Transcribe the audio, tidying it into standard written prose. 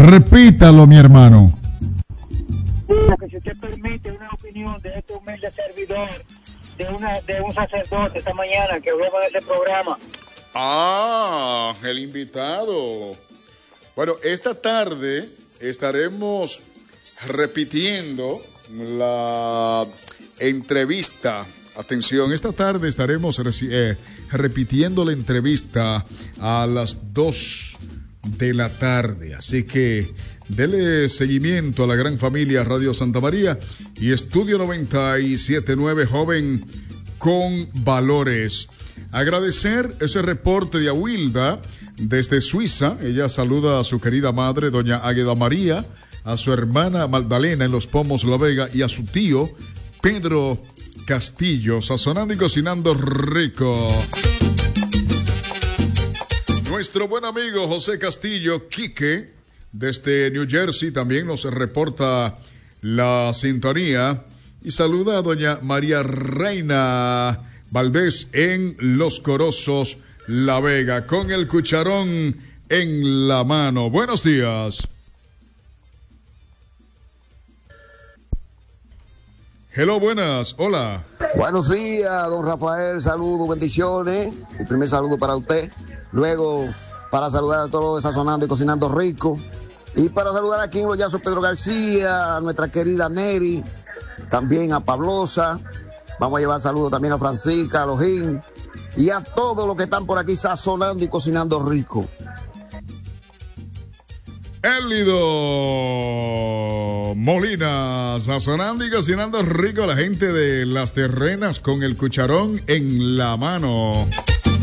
Repítalo, mi hermano. Que si usted permite una opinión de este humilde servidor, de un sacerdote esta mañana que hablaba en ese programa. Ah, el invitado. Bueno, esta tarde estaremos repitiendo la entrevista. Atención, esta tarde estaremos repitiendo la entrevista a las 2 de la tarde. Así que dele seguimiento a la gran familia Radio Santa María y Estudio 97.9 Joven con Valores. Agradecer ese reporte de Awilda desde Suiza. Ella saluda a su querida madre, doña Águeda María, a su hermana Magdalena en Los Pomos, La Vega, y a su tío Pedro Castillo, sazonando y cocinando rico. Nuestro buen amigo José Castillo, Quique, desde New Jersey, también nos reporta la sintonía y saluda a doña María Reina Valdés en Los Corozos, La Vega, con el cucharón en la mano. Buenos días. Hello, buenas, hola. Buenos días, don Rafael, saludos, bendiciones. El primer saludo para usted, luego para saludar a todos los de Sazonando y Cocinando Rico, y para saludar aquí en Los Yazos Pedro García, a nuestra querida Neri, también a Pablosa. Vamos a llevar saludos también a Francisca, a Lojín y a todos los que están por aquí sazonando y cocinando rico. Élido Molina, sazonando y cocinando rico, la gente de Las Terrenas con el cucharón en la mano.